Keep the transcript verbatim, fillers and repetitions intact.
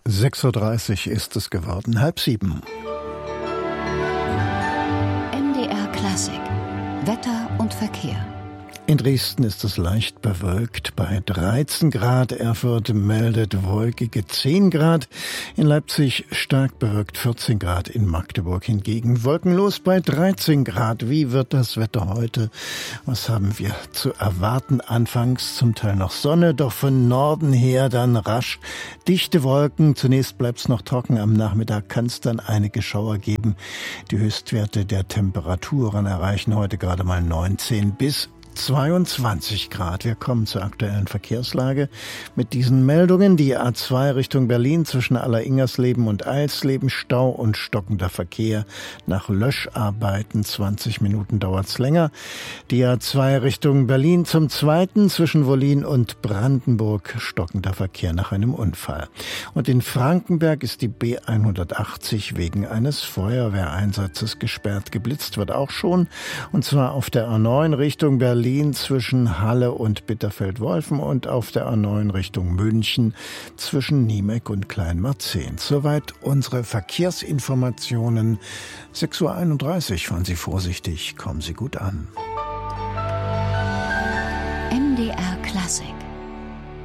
sechs Uhr dreißig ist es geworden, halb sieben. M D R Klassik. Wetter und Verkehr. In Dresden ist es leicht bewölkt bei dreizehn Grad, Erfurt meldet wolkige zehn Grad, in Leipzig stark bewölkt vierzehn Grad, in Magdeburg hingegen wolkenlos bei dreizehn Grad. Wie wird das Wetter heute? Was haben wir zu erwarten? Anfangs zum Teil noch Sonne, doch von Norden her dann rasch dichte Wolken. Zunächst bleibt's noch trocken, am Nachmittag kann es dann einige Schauer geben. Die Höchstwerte der Temperaturen erreichen heute gerade mal neunzehn bis zweiundzwanzig Grad. Wir kommen zur aktuellen Verkehrslage mit diesen Meldungen. Die A zwei Richtung Berlin zwischen Aller-Ingersleben und Eilsleben, Stau und stockender Verkehr nach Löscharbeiten. zwanzig Minuten dauert's länger. Die A zwei Richtung Berlin zum zweiten zwischen Wollin und Brandenburg, stockender Verkehr nach einem Unfall. Und in Frankenberg ist die B hundertachtzig wegen eines Feuerwehreinsatzes gesperrt. Geblitzt wird auch schon, und zwar auf der A neun Richtung Berlin zwischen Halle und Bitterfeld-Wolfen und auf der A neun Richtung München zwischen Niemeck und Kleinmarzehn. Soweit unsere Verkehrsinformationen. sechs Uhr einunddreißig, fahren Sie vorsichtig, kommen Sie gut an. M D R Klassik.